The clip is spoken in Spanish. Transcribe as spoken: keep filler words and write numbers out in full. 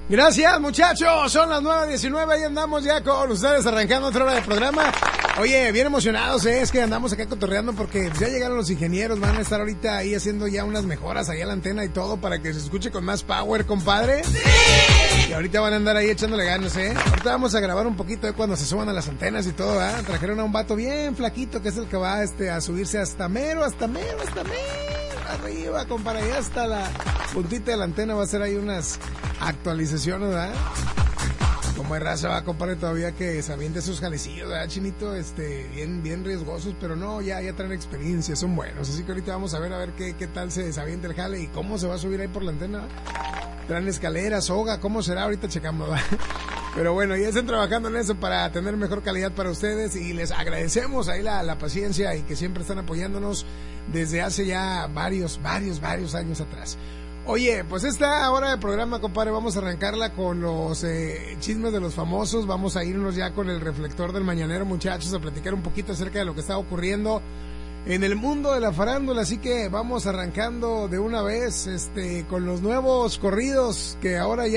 Gracias, muchachos, son las nueve diecinueve y andamos ya con ustedes arrancando otra hora de programa. Oye, bien emocionados, ¿eh? Es que andamos acá cotorreando porque ya llegaron los ingenieros, van a estar ahorita ahí haciendo ya unas mejoras ahí a la antena y todo para que se escuche con más power, compadre. ¡Sí! Y ahorita van a andar ahí echándole ganas, ¿eh? Ahorita vamos a grabar un poquito de cuando se suban a las antenas y todo, ¿ah? ¿eh? Trajeron a un vato bien flaquito que es el que va este, a subirse hasta mero, hasta mero, hasta mero, arriba, compadre, ahí hasta la puntita de la antena va a hacer ahí unas actualizaciones, ¿verdad? Como es raza, va, compadre, todavía que se aviente esos jalecillos, ¿verdad, Chinito? Este, bien, bien riesgosos, pero no, ya, ya traen experiencia, son buenos. Así que ahorita vamos a ver, a ver qué, qué tal se desavienta el jale y cómo se va a subir ahí por la antena. Traen escaleras, soga, ¿cómo será? Ahorita checamos, ¿verdad? Pero bueno, ya están trabajando en eso para tener mejor calidad para ustedes y les agradecemos ahí la, la paciencia y que siempre están apoyándonos desde hace ya varios, varios, varios años atrás. Oye, pues esta hora de programa, compadre, vamos a arrancarla con los eh, chismes de los famosos. Vamos a irnos ya con el reflector del mañanero, muchachos, a platicar un poquito acerca de lo que está ocurriendo en el mundo de la farándula. Así que vamos arrancando de una vez este con los nuevos corridos que ahora ya